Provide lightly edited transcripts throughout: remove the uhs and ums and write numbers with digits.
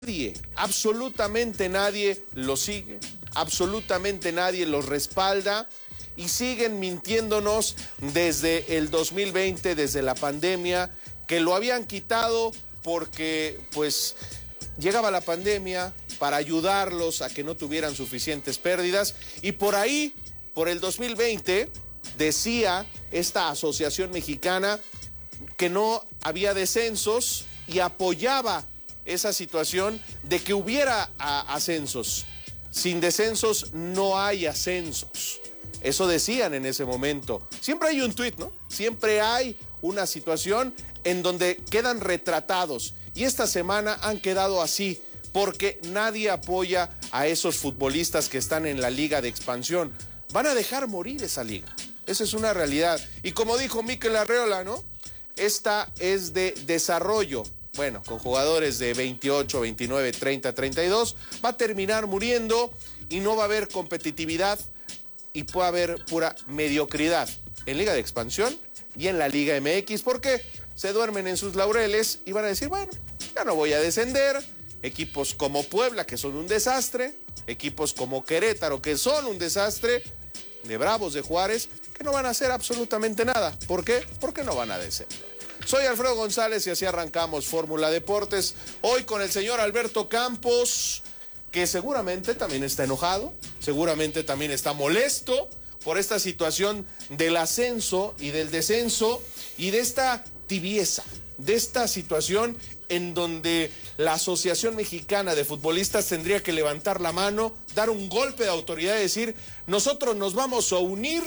nadie, absolutamente nadie lo sigue, absolutamente nadie los respalda y siguen mintiéndonos desde el 2020, desde la pandemia, que lo habían quitado porque pues llegaba la pandemia para ayudarlos a que no tuvieran suficientes pérdidas y por ahí, por el 2020, decía esta asociación mexicana que no había descensos y apoyaba esa situación de que hubiera ascensos. Sin descensos no hay ascensos. Eso decían en ese momento. Siempre hay un tuit, ¿no? Siempre hay una situación en donde quedan retratados. Y esta semana han quedado así, porque nadie apoya a esos futbolistas que están en la Liga de Expansión. Van a dejar morir esa liga. Esa es una realidad. Y como dijo Mikel Arreola, ¿no? Esta es de desarrollo. Bueno, con jugadores de 28, 29, 30, 32, va a terminar muriendo y no va a haber competitividad y puede haber pura mediocridad en Liga de Expansión y en la Liga MX, porque se duermen en sus laureles y van a decir, bueno, ya no voy a descender. Equipos como Puebla, que son un desastre, equipos como Querétaro, que son un desastre, de Bravos, de Juárez, que no van a hacer absolutamente nada. ¿Por qué? Porque no van a descender. Soy Alfredo González y así arrancamos Fórmula Deportes. Hoy con el señor Alberto Campos, que seguramente también está enojado, seguramente también está molesto por esta situación del ascenso y del descenso y de esta tibieza, de esta situación en donde la Asociación Mexicana de Futbolistas tendría que levantar la mano, dar un golpe de autoridad y decir, nosotros nos vamos a unir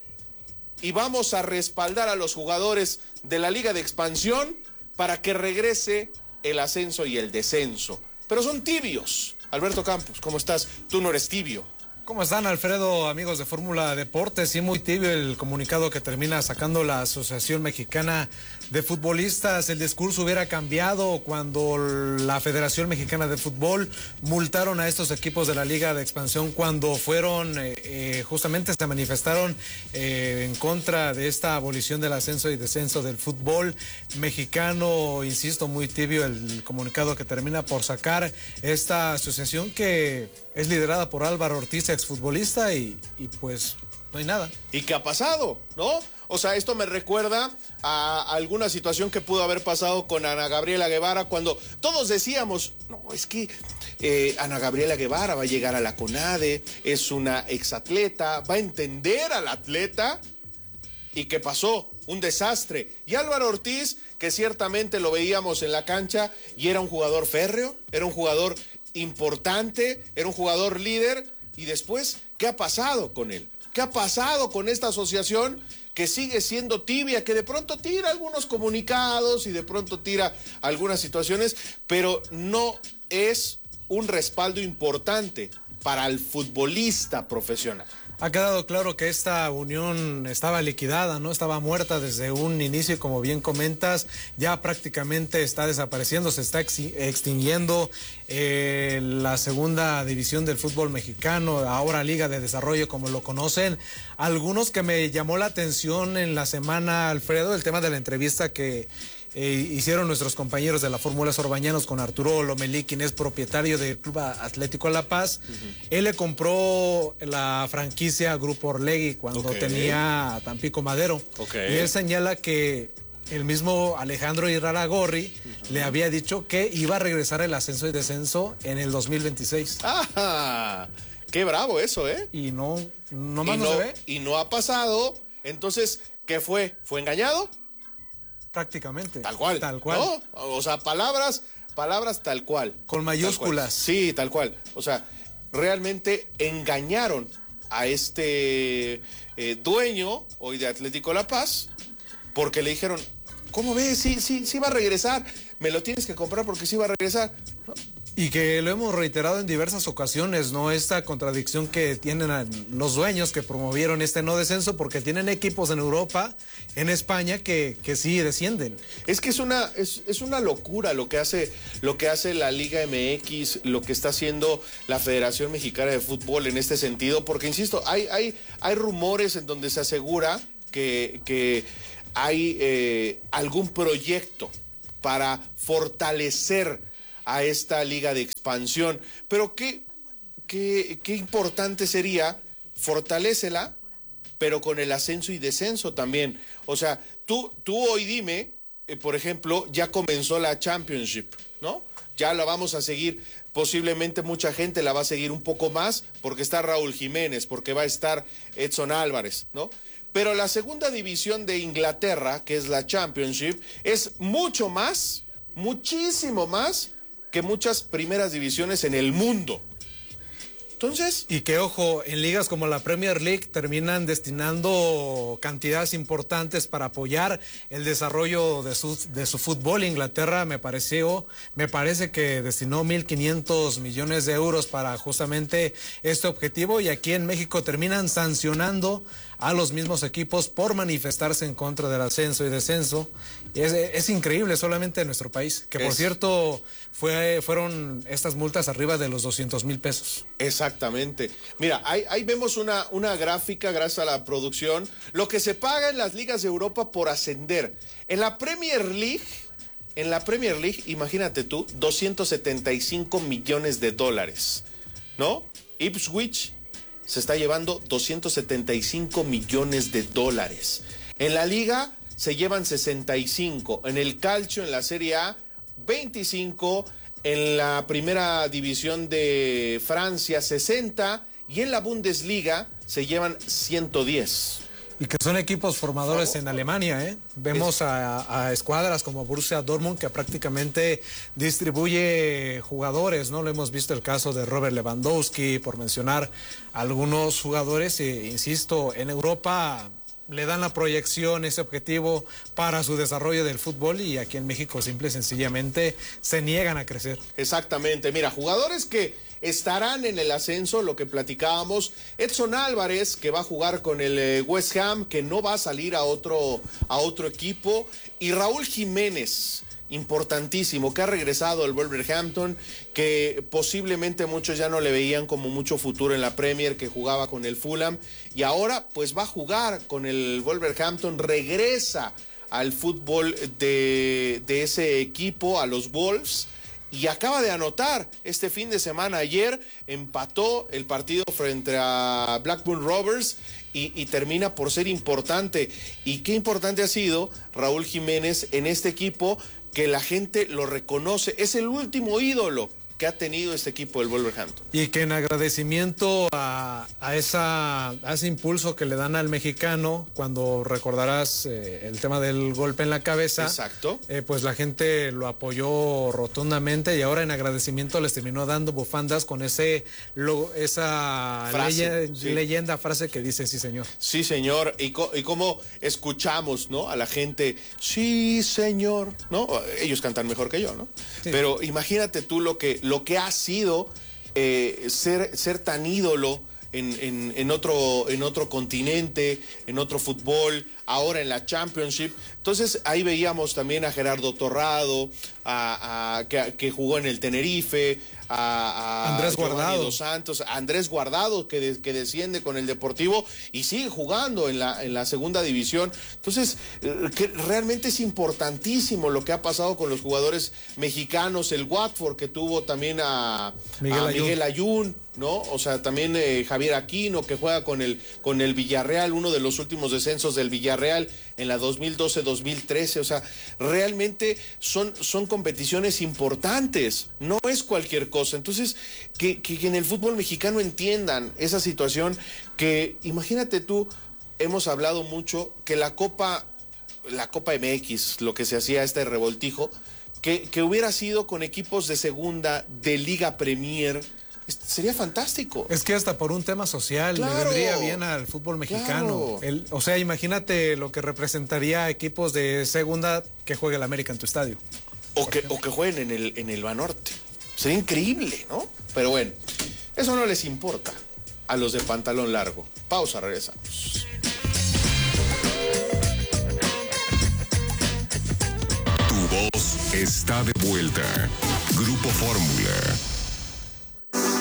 y vamos a respaldar a los jugadores de la Liga de Expansión para que regrese el ascenso y el descenso. Pero son tibios. Alberto Campos, ¿cómo estás? Tú no eres tibio. ¿Cómo están, Alfredo, amigos de Fórmula Deportes? Sí, muy tibio el comunicado que termina sacando la Asociación Mexicana de Futbolistas. El discurso hubiera cambiado cuando la Federación Mexicana de Fútbol multaron a estos equipos de la Liga de Expansión cuando fueron, justamente se manifestaron en contra de esta abolición del ascenso y descenso del fútbol mexicano. Insisto, muy tibio el comunicado que termina por sacar esta asociación que es liderada por Álvaro Ortiz, exfutbolista, y pues no hay nada. ¿Y qué ha pasado? ¿No? O sea, esto me recuerda a alguna situación que pudo haber pasado con Ana Gabriela Guevara cuando todos decíamos, no, es que Ana Gabriela Guevara va a llegar a la CONADE, es una exatleta, va a entender al atleta. ¿Y qué pasó? Un desastre. Y Álvaro Ortiz, que ciertamente lo veíamos en la cancha y era un jugador férreo, era un jugador importante, era un jugador líder, y después, ¿qué ha pasado con él? ¿Qué ha pasado con esta asociación que sigue siendo tibia, que de pronto tira algunos comunicados y de pronto tira algunas situaciones, pero no es un respaldo importante para el futbolista profesional? Ha quedado claro que esta unión estaba liquidada, ¿no? Estaba muerta desde un inicio y como bien comentas, ya prácticamente está desapareciendo, se está extinguiendo la segunda división del fútbol mexicano, ahora Liga de Desarrollo como lo conocen. Algunos que me llamó la atención en la semana, Alfredo, el tema de la entrevista que hicieron nuestros compañeros de la Fórmula Sorbañanos con Arturo Lomelí, quien es propietario del Club Atlético La Paz. Él le compró la franquicia a Grupo Orlegui cuando tenía Tampico Madero. Y él señala que el mismo Alejandro Irarrágorri le había dicho que iba a regresar el ascenso y descenso en el 2026. ¡Ah! ¡Qué bravo eso, eh! Y no se ve. Y no ha pasado. Entonces, ¿qué fue? ¿Fue engañado? Prácticamente. Tal cual. Tal cual. ¿No? O sea, palabras tal cual. Con mayúsculas. Sí, tal cual. O sea, realmente engañaron a este dueño hoy de Atlético La Paz porque le dijeron, ¿cómo ves? Sí va a regresar. Me lo tienes que comprar porque sí va a regresar. ¿No? Y que lo hemos reiterado en diversas ocasiones, ¿no? Esta contradicción que tienen los dueños que promovieron este no descenso porque tienen equipos en Europa, en España, que sí descienden. Es que es una locura lo que hace la Liga MX, lo que está haciendo la Federación Mexicana de Fútbol en este sentido, porque insisto, hay rumores en donde se asegura que hay algún proyecto para fortalecer a esta liga de expansión. Pero qué importante sería, fortalécela, pero con el ascenso y descenso también. O sea, tú hoy dime, por ejemplo, ya comenzó la Championship, ¿no? Ya la vamos a seguir, posiblemente mucha gente la va a seguir un poco más, porque está Raúl Jiménez, porque va a estar Edson Álvarez, ¿no? Pero la segunda división de Inglaterra, que es la Championship, es mucho más, muchísimo más que muchas primeras divisiones en el mundo. Entonces... Y que, ojo, en ligas como la Premier League terminan destinando cantidades importantes para apoyar el desarrollo de su fútbol. Inglaterra me parece que destinó 1.500 millones de euros para justamente este objetivo, y aquí en México terminan sancionando a los mismos equipos por manifestarse en contra del ascenso y descenso. Es increíble solamente en nuestro país, que por cierto fueron estas multas arriba de los 200,000 pesos. Exactamente. Mira, ahí vemos una gráfica, gracias a la producción, lo que se paga en las ligas de Europa por ascender. En la Premier League, imagínate tú, 275 millones de dólares, ¿no? Ipswich se está llevando 275 millones de dólares. En la liga se llevan 65, en el Calcio, en la Serie A, 25, en la primera división de Francia, 60, y en la Bundesliga se llevan 110. Y que son equipos formadores en Alemania, ¿eh? Vemos a escuadras como Borussia Dortmund, que prácticamente distribuye jugadores, ¿no? Lo hemos visto el caso de Robert Lewandowski, por mencionar algunos jugadores. Insisto, en Europa le dan la proyección, ese objetivo para su desarrollo del fútbol, y aquí en México simple y sencillamente se niegan a crecer. Exactamente. Mira, jugadores que estarán en el ascenso, lo que platicábamos, Edson Álvarez, que va a jugar con el West Ham, que no va a salir a otro equipo, y Raúl Jiménez, importantísimo, que ha regresado al Wolverhampton, que posiblemente muchos ya no le veían como mucho futuro en la Premier, que jugaba con el Fulham, y ahora pues va a jugar con el Wolverhampton, regresa al fútbol de ese equipo, a los Wolves, y acaba de anotar este fin de semana. Ayer empató el partido frente a Blackburn Rovers y termina por ser importante. Y qué importante ha sido Raúl Jiménez en este equipo, que la gente lo reconoce. Es el último ídolo que ha tenido este equipo del Wolverhampton. Y que en agradecimiento a ese impulso que le dan al mexicano, cuando recordarás el tema del golpe en la cabeza. Exacto. Pues la gente lo apoyó rotundamente, y ahora en agradecimiento les terminó dando bufandas con esa frase, leyenda, frase que dice sí señor. Sí señor, y cómo escuchamos, ¿no? A la gente, sí señor, ¿no? Ellos cantan mejor que yo, ¿no? Sí. Pero imagínate tú lo que ha sido ser tan ídolo en otro continente, en otro fútbol, ahora en la Championship. Entonces ahí veíamos también a Gerardo Torrado, que jugó en el Tenerife, a Andrés Guardado dos Santos, a Andrés Guardado, que desciende con el Deportivo y sigue jugando en la segunda división. Entonces que realmente es importantísimo lo que ha pasado con los jugadores mexicanos. El Watford, que tuvo también a Miguel Ayun, ¿no? O sea, también Javier Aquino, que juega con el Villarreal, uno de los últimos descensos del Villarreal en la 2012-2013. O sea, realmente son competiciones importantes, no es cualquier cosa. Entonces, que en el fútbol mexicano entiendan esa situación, que imagínate tú, hemos hablado mucho que la Copa MX, lo que se hacía este revoltijo, que hubiera sido con equipos de segunda, de Liga Premier. Sería fantástico. Es que hasta por un tema social, claro, le vendría bien al fútbol mexicano. Claro. O sea, imagínate lo que representaría equipos de segunda que juegue el América en tu estadio. O que jueguen en el Banorte. Sería increíble, ¿no? Pero bueno, eso no les importa a los de pantalón largo. Pausa, regresamos. Tu voz está de vuelta. Grupo Fórmula.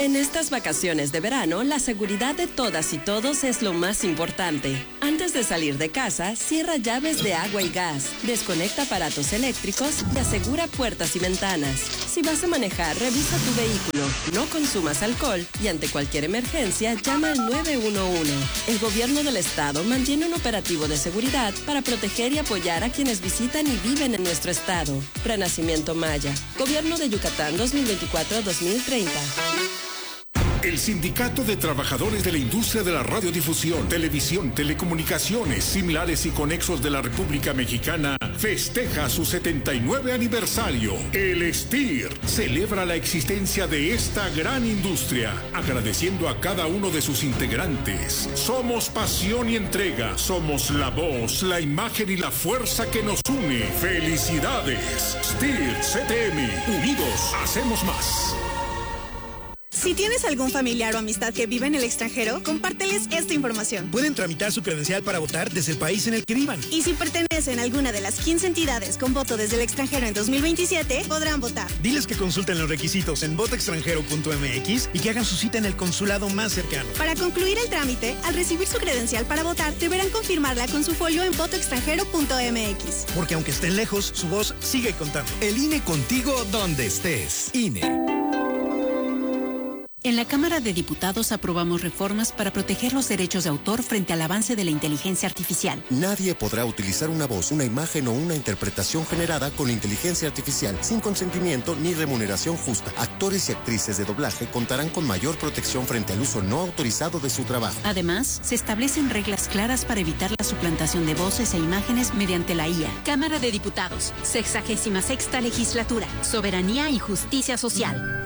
En estas vacaciones de verano, la seguridad de todas y todos es lo más importante. Antes de salir de casa, cierra llaves de agua y gas, desconecta aparatos eléctricos y asegura puertas y ventanas. Si vas a manejar, revisa tu vehículo, no consumas alcohol y ante cualquier emergencia, llama al 911. El gobierno del estado mantiene un operativo de seguridad para proteger y apoyar a quienes visitan y viven en nuestro estado. Renacimiento Maya, Gobierno de Yucatán 2024-2030. El Sindicato de Trabajadores de la Industria de la Radiodifusión, Televisión, Telecomunicaciones, Similares y Conexos de la República Mexicana festeja su 79 aniversario. El STIR celebra la existencia de esta gran industria, agradeciendo a cada uno de sus integrantes. Somos pasión y entrega, somos la voz, la imagen y la fuerza que nos une. ¡Felicidades! STIR CTM, unidos hacemos más. Si tienes algún familiar o amistad que vive en el extranjero, compárteles esta información. Pueden tramitar su credencial para votar desde el país en el que vivan. Y si pertenecen a alguna de las 15 entidades con voto desde el extranjero en 2027, podrán votar. Diles que consulten los requisitos en votoextranjero.mx y que hagan su cita en el consulado más cercano. Para concluir el trámite, al recibir su credencial para votar, deberán confirmarla con su folio en votoextranjero.mx. Porque aunque estén lejos, su voz sigue contando. El INE contigo donde estés. INE. En la Cámara de Diputados aprobamos reformas para proteger los derechos de autor frente al avance de la inteligencia artificial. Nadie podrá utilizar una voz, una imagen o una interpretación generada con inteligencia artificial sin consentimiento ni remuneración justa. Actores y actrices de doblaje contarán con mayor protección frente al uso no autorizado de su trabajo. Además, se establecen reglas claras para evitar la suplantación de voces e imágenes mediante la IA. Cámara de Diputados, 66ª Legislatura, Soberanía y Justicia Social.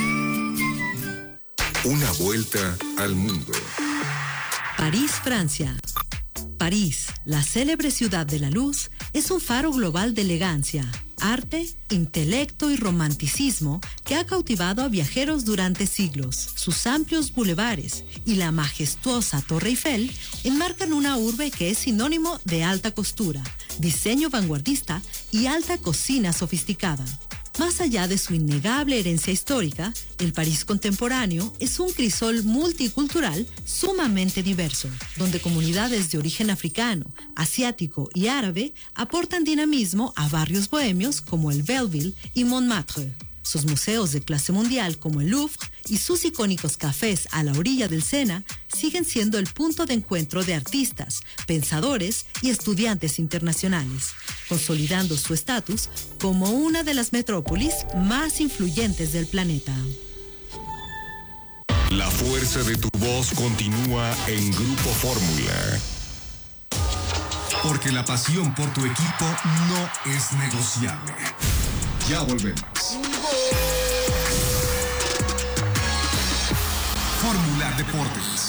Una vuelta al mundo. París, Francia. París, la célebre ciudad de la luz, es un faro global de elegancia, arte, intelecto y romanticismo que ha cautivado a viajeros durante siglos. Sus amplios bulevares y la majestuosa Torre Eiffel enmarcan una urbe que es sinónimo de alta costura, diseño vanguardista y alta cocina sofisticada. Más allá de su innegable herencia histórica, el París contemporáneo es un crisol multicultural sumamente diverso, donde comunidades de origen africano, asiático y árabe aportan dinamismo a barrios bohemios como el Belleville y Montmartre. Sus museos de clase mundial como el Louvre y sus icónicos cafés a la orilla del Sena siguen siendo el punto de encuentro de artistas, pensadores y estudiantes internacionales, consolidando su estatus como una de las metrópolis más influyentes del planeta. La fuerza de tu voz continúa en Grupo Fórmula. Porque la pasión por tu equipo no es negociable. Ya volvemos. Fórmula Deportes.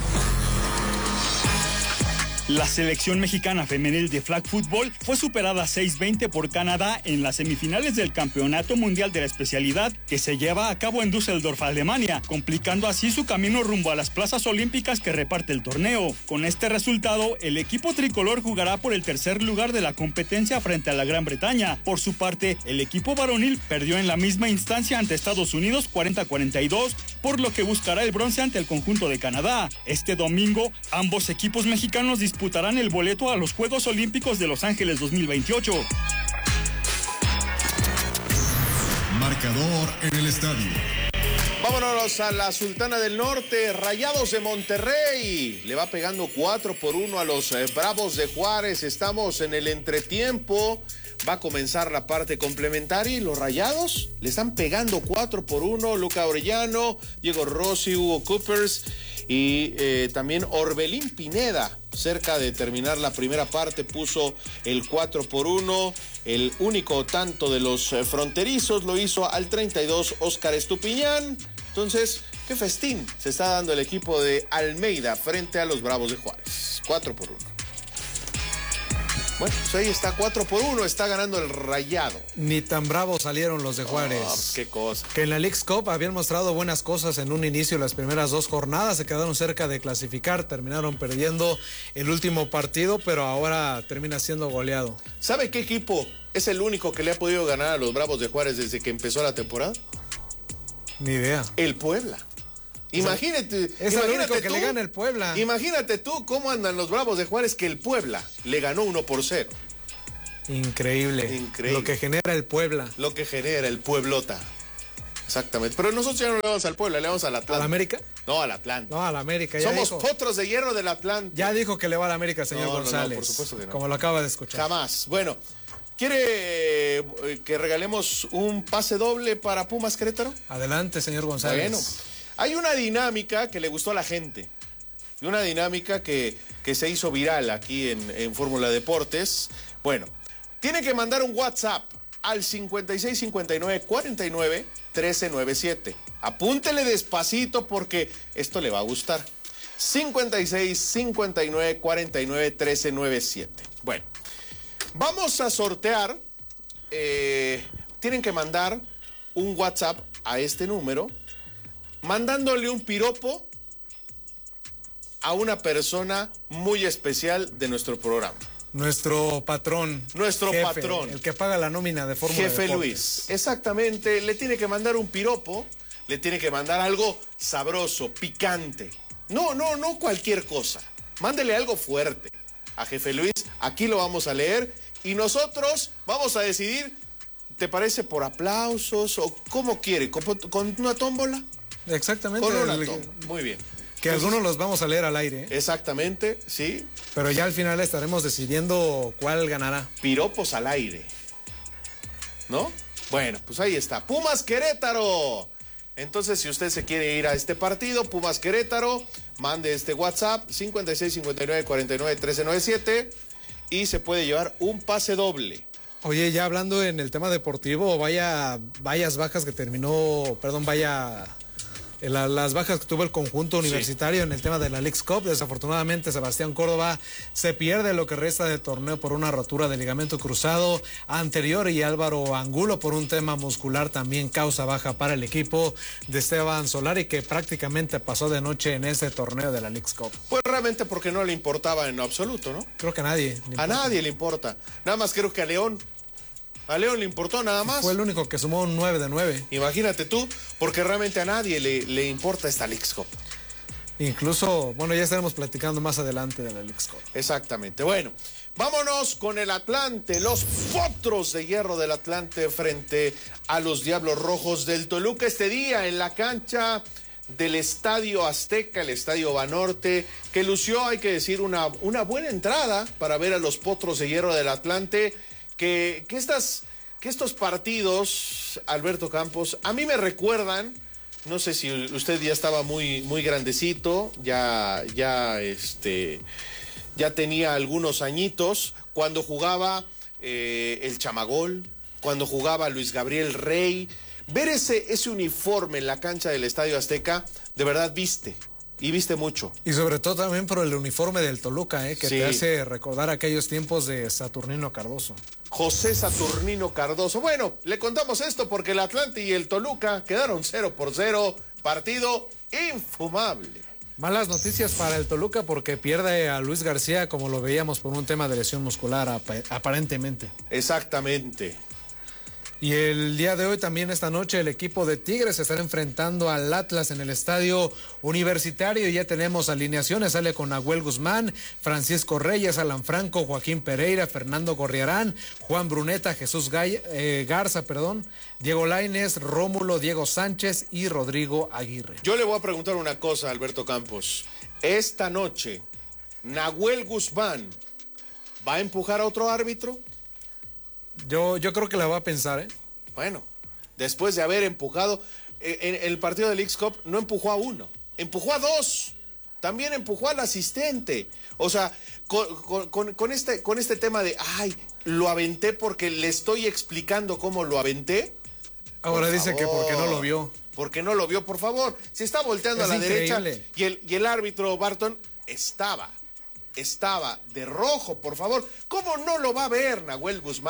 La selección mexicana femenil de flag football fue superada 6-20 por Canadá en las semifinales del Campeonato Mundial de la especialidad que se lleva a cabo en Düsseldorf, Alemania, complicando así su camino rumbo a las plazas olímpicas que reparte el torneo. Con este resultado, el equipo tricolor jugará por el tercer lugar de la competencia frente a la Gran Bretaña. Por su parte, el equipo varonil perdió en la misma instancia ante Estados Unidos 40-42, por lo que buscará el bronce ante el conjunto de Canadá. Este domingo, ambos equipos mexicanos disputarán el boleto a los Juegos Olímpicos de Los Ángeles 2028. Marcador en el estadio. Vámonos a la Sultana del Norte. Rayados de Monterrey le va pegando 4-1 a los Bravos de Juárez. Estamos en el entretiempo. Va a comenzar la parte complementaria y los Rayados le están pegando 4-1. Luca Orellano, Diego Rossi, Hugo Coopers y también Orbelín Pineda. Cerca de terminar la primera parte puso el 4-1. El único tanto de los fronterizos lo hizo al 32 Óscar Estupiñán. Entonces, qué festín se está dando el equipo de Almeida frente a los Bravos de Juárez. 4-1. Bueno, pues ahí está, 4-1, está ganando el Rayado. Ni tan bravos salieron los de Juárez. Oh, qué cosa. Que en la Leagues Cup habían mostrado buenas cosas en un inicio, las primeras 2 jornadas, se quedaron cerca de clasificar, terminaron perdiendo el último partido, pero ahora termina siendo goleado. ¿Sabe qué equipo es el único que le ha podido ganar a los Bravos de Juárez desde que empezó la temporada? Ni idea. El Puebla. Imagínate. Es el único que le gana el Puebla. Imagínate tú cómo andan los Bravos de Juárez, que el Puebla le ganó 1-0. Increíble. Lo que genera el Puebla. Lo que genera el Pueblota. Exactamente. Pero nosotros ya no le vamos al Puebla, le vamos al Atlante. ¿A la América? No, al Atlante. No, a la América. Somos potros de hierro del Atlante. Ya dijo que le va a la América, señor González. No, por supuesto que no. Como lo acaba de escuchar. Jamás. Bueno, ¿quiere que regalemos un pase doble para Pumas Querétaro? Adelante, señor González. Bueno, hay una dinámica que le gustó a la gente. Y una dinámica que se hizo viral aquí en Fórmula Deportes. Bueno, tiene que mandar un WhatsApp al 5659491397. Apúntele despacito porque esto le va a gustar. 5659491397. Bueno, vamos a sortear. Tienen que mandar un WhatsApp a este número, mandándole un piropo a una persona muy especial de nuestro programa. Nuestro patrón. Nuestro jefe, patrón. El que paga la nómina de Fórmula Jefe Deportes. Luis. Exactamente. Le tiene que mandar un piropo. Le tiene que mandar algo sabroso, picante. No cualquier cosa. Mándele algo fuerte a Jefe Luis. Aquí lo vamos a leer. Y nosotros vamos a decidir, ¿te parece por aplausos o cómo quiere? ¿Con una tómbola? Exactamente. Con una tómbola. Muy bien. Que algunos los vamos a leer al aire. Exactamente, sí. Pero ya al final estaremos decidiendo cuál ganará. Piropos al aire. ¿No? Bueno, pues ahí está. Pumas Querétaro. Entonces, si usted se quiere ir a este partido, Pumas Querétaro, mande este WhatsApp 5659491397 y se puede llevar un pase doble. Oye, ya hablando en el tema deportivo, vaya bajas que terminó, las bajas que tuvo el conjunto universitario en el tema de la Leagues Cup. Desafortunadamente, Sebastián Córdoba se pierde lo que resta del torneo por una rotura de ligamento cruzado anterior, y Álvaro Angulo por un tema muscular también causa baja para el equipo de Esteban Solari, que prácticamente pasó de noche en ese torneo de la Leagues Cup. Pues realmente porque no le importaba en absoluto, ¿no? Creo que a nadie. A nadie le importa. Nada más creo que a León. A León le importó nada más. Fue el único que sumó un 9 de 9. Imagínate tú, porque realmente a nadie le importa esta Leagues Cup. Incluso, bueno, ya estaremos platicando más adelante de la Leagues Cup. Exactamente. Bueno, vámonos con el Atlante, los potros de hierro del Atlante frente a los Diablos Rojos del Toluca este día en la cancha del Estadio Azteca, el Estadio Banorte, que lució, hay que decir, una buena entrada para ver a los potros de hierro del Atlante. Que estos partidos, Alberto Campos, a mí me recuerdan, no sé si usted ya estaba muy grandecito, ya tenía algunos añitos, cuando jugaba el Chamagol, cuando jugaba Luis Gabriel Rey. Ver ese uniforme en la cancha del Estadio Azteca, de verdad viste mucho. Y sobre todo también por el uniforme del Toluca, que sí, te hace recordar aquellos tiempos de Saturnino Cardoso. José Saturnino Cardoso. Bueno, le contamos esto porque el Atlante y el Toluca quedaron 0-0, partido infumable. Malas noticias para el Toluca porque pierde a Luis García, como lo veíamos, por un tema de lesión muscular aparentemente. Exactamente. Y el día de hoy, también esta noche, el equipo de Tigres se estará enfrentando al Atlas en el Estadio Universitario. Ya tenemos alineaciones, sale con Nahuel Guzmán, Francisco Reyes, Alan Franco, Joaquín Pereira, Fernando Gorriarán, Juan Bruneta, Jesús Garza, Diego Lainez, Rómulo, Diego Sánchez y Rodrigo Aguirre. Yo le voy a preguntar una cosa, Alberto Campos. Esta noche, ¿Nahuel Guzmán va a empujar a otro árbitro? Yo creo que la va a pensar, Bueno, después de haber empujado, en el partido de Leagues Cup no empujó a uno, empujó a dos, también empujó al asistente. O sea, con este tema de, lo aventé porque le estoy explicando cómo lo aventé. Ahora dice que porque no lo vio. Porque no lo vio, por favor. Si está volteando a la derecha y el árbitro Barton estaba de rojo, por favor. ¿Cómo no lo va a ver Nahuel Guzmán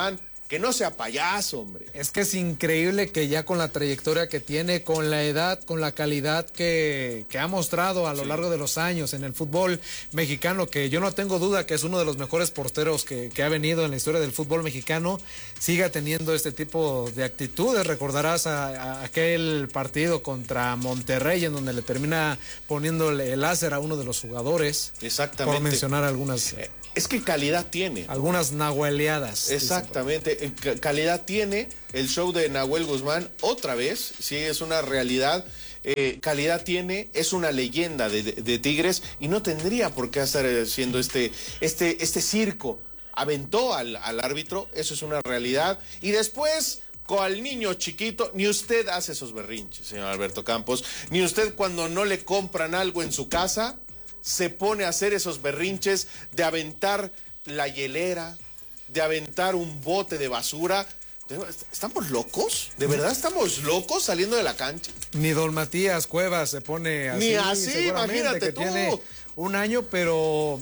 que no sea payaso, hombre. Es que es increíble que ya con la trayectoria que tiene, con la edad, con la calidad que ha mostrado a lo largo de los años en el fútbol mexicano, que yo no tengo duda que es uno de los mejores porteros que ha venido en la historia del fútbol mexicano, siga teniendo este tipo de actitudes. Recordarás a aquel partido contra Monterrey en donde le termina poniéndole el láser a uno de los jugadores. Exactamente. Por mencionar algunas. Es que calidad tiene. Algunas nahueleadas. Exactamente, calidad tiene el show de Nahuel Guzmán, otra vez, sí, es una realidad. Calidad tiene, es una leyenda de Tigres y no tendría por qué estar haciendo este circo. Aventó al árbitro, eso es una realidad. Y después, con el niño chiquito, ni usted hace esos berrinches, señor Alberto Campos, ni usted cuando no le compran algo en su casa se pone a hacer esos berrinches de aventar la hielera, de aventar un bote de basura. ¿Estamos locos? ¿De verdad estamos locos saliendo de la cancha? Ni don Matías Cuevas se pone así. Ni así, imagínate que tú. Tiene un año, pero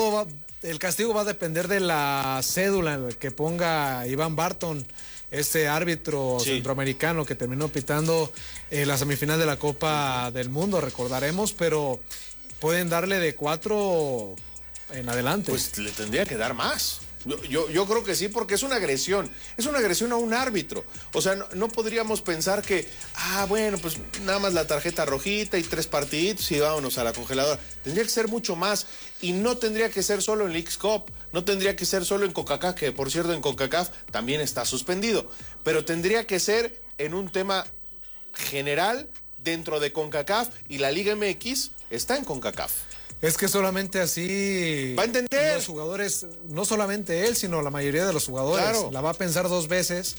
el castigo va a depender de la cédula que ponga Iván Barton, este árbitro centroamericano que terminó pitando la semifinal de la Copa del Mundo, recordaremos, pero pueden darle de 4 en adelante. Pues le tendría que dar más. Yo creo que sí, porque es una agresión a un árbitro. O sea, no podríamos pensar que, bueno, pues nada más la tarjeta rojita y 3 partiditos y vámonos a la congeladora. Tendría que ser mucho más y no tendría que ser solo en Leagues Cup, no tendría que ser solo en CONCACAF, que por cierto en CONCACAF también está suspendido, pero tendría que ser en un tema general dentro de CONCACAF y la Liga MX está en CONCACAF. Es que solamente así va a entender. Los jugadores, no solamente él, sino la mayoría de los jugadores, claro, la va a pensar 2 veces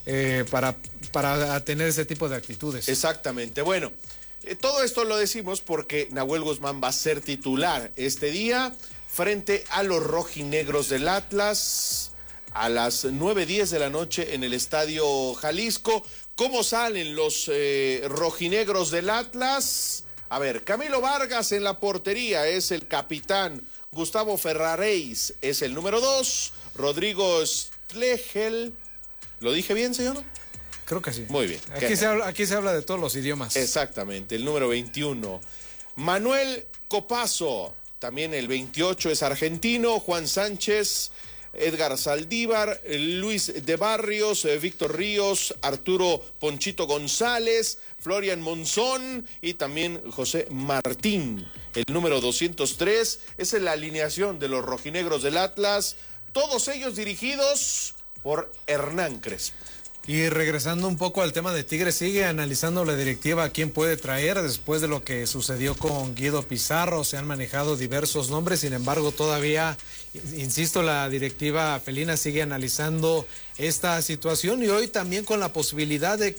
para tener ese tipo de actitudes. Exactamente. Bueno, todo esto lo decimos porque Nahuel Guzmán va a ser titular este día frente a los rojinegros del Atlas a las 9:10 de la noche en el Estadio Jalisco. ¿Cómo salen los rojinegros del Atlas? A ver, Camilo Vargas en la portería es el capitán, Gustavo Ferrareis es el número 2, Rodrigo Schlegel, ¿lo dije bien, señor? Creo que sí. Muy bien. Aquí se habla de todos los idiomas. Exactamente, el número 21. Manuel Copazo, también el 28 es argentino, Juan Sánchez, Edgar Saldívar, Luis de Barrios, Víctor Ríos, Arturo Ponchito González, Florian Monzón y también José Martín. El número 203 es la alineación de los rojinegros del Atlas, todos ellos dirigidos por Hernán Crespo. Y regresando un poco al tema de Tigres, sigue analizando la directiva a quién puede traer después de lo que sucedió con Guido Pizarro. Se han manejado diversos nombres, sin embargo todavía, insisto, la directiva felina sigue analizando esta situación y hoy también con la posibilidad de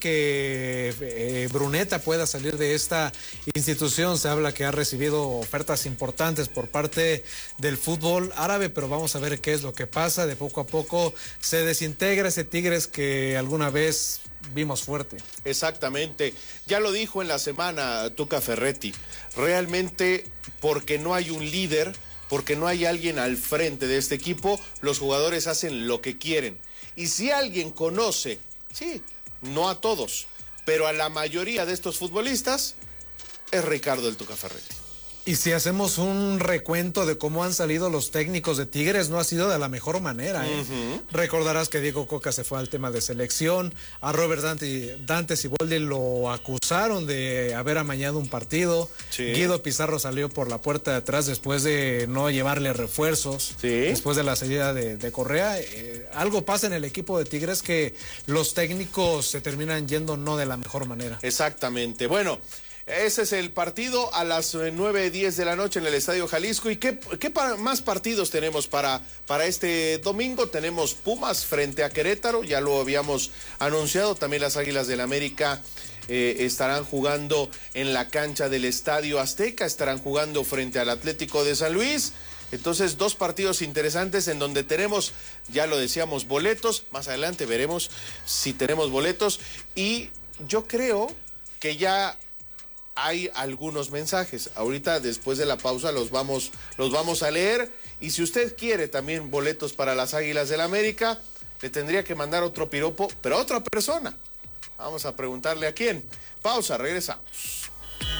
que Bruneta pueda salir de esta institución. Se habla que ha recibido ofertas importantes por parte del fútbol árabe, pero vamos a ver qué es lo que pasa. De poco a poco se desintegra ese Tigres que alguna vez vimos fuerte. Exactamente, ya lo dijo en la semana Tuca Ferretti, realmente porque no hay un líder, porque no hay alguien al frente de este equipo, los jugadores hacen lo que quieren. Y si alguien conoce, sí, no a todos, pero a la mayoría de estos futbolistas, es Ricardo el Tuca Ferretti. Y si hacemos un recuento de cómo han salido los técnicos de Tigres, no ha sido de la mejor manera. Recordarás que Diego Coca se fue al tema de selección, a Robert Dante Siboldi lo acusaron de haber amañado un partido, Guido Pizarro salió por la puerta de atrás después de no llevarle refuerzos, después de la salida de Correa. Algo pasa en el equipo de Tigres que los técnicos se terminan yendo no de la mejor manera. Exactamente, bueno. Ese es el partido a las 9:10 de la noche en el Estadio Jalisco. ¿Y qué más partidos tenemos para este domingo? Tenemos Pumas frente a Querétaro, ya lo habíamos anunciado. También las Águilas del América estarán jugando en la cancha del Estadio Azteca, estarán jugando frente al Atlético de San Luis. Entonces, 2 partidos interesantes en donde tenemos, ya lo decíamos, boletos. Más adelante veremos si tenemos boletos. Y yo creo que ya hay algunos mensajes. Ahorita, después de la pausa, los vamos a leer. Y si usted quiere también boletos para las Águilas del América, le tendría que mandar otro piropo, pero a otra persona. Vamos a preguntarle a quién. Pausa, regresamos.